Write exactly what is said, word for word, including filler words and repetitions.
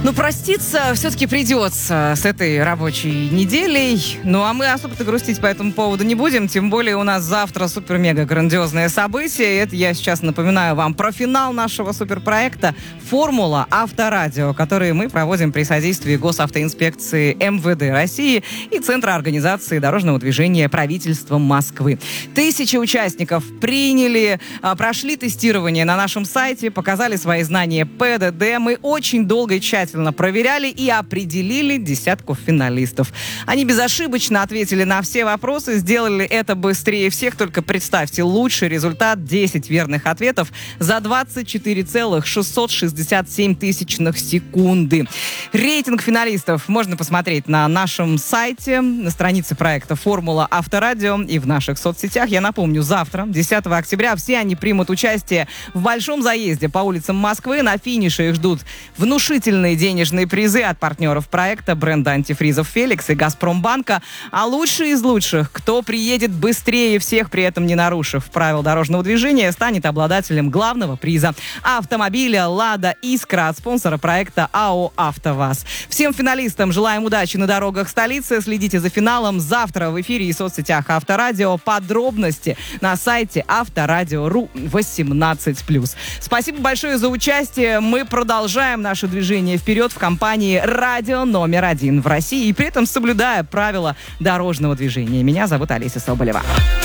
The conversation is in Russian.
Ну, проститься все-таки придется с этой рабочей неделей. Ну, а мы особо-то грустить по этому поводу не будем. Тем более у нас завтра супер-мега-грандиозное событие. Это я сейчас напоминаю вам про финал нашего суперпроекта «Формула Авторадио», который мы проводим при содействии Госавтоинспекции эм вэ дэ России и Центра организации дорожного движения правительства Москвы. Тысячи участников приняли, прошли тестирование на нашем сайте, показали свои знания пэ дэ дэ. Мы очень долго и тщательно проверяли и определили десятку финалистов. Они безошибочно ответили на все вопросы, сделали это быстрее всех. Только представьте, лучший результат — десять верных ответов за двадцать четыре целых шестьсот шестьдесят семь тысячных секунды. Рейтинг финалистов можно посмотреть на нашем сайте, на странице проекта «Формула Авторадио» и в наших соцсетях. Я напомню, завтра, десятого октября, все они примут участие в большом заезде по улицам Москвы. На финише их ждут внушительные денежные призы от партнеров проекта, бренда антифризов «Феликс» и «Газпромбанка». А лучший из лучших, кто приедет быстрее всех, при этом не нарушив правил дорожного движения, станет обладателем главного приза — автомобиля «Лада Искра» от спонсора проекта АО «АвтоВАЗ». Всем финалистам желаем удачи на дорогах столицы. Следите за финалом завтра в эфире и соцсетях Авторадио. Подробности на сайте авторадио точка ру восемнадцать плюс. Спасибо большое за участие. Мы продолжаем наше движение вперед в компании «Радио номер один» в России и при этом соблюдая правила дорожного движения. Меня зовут Олеся Соболева.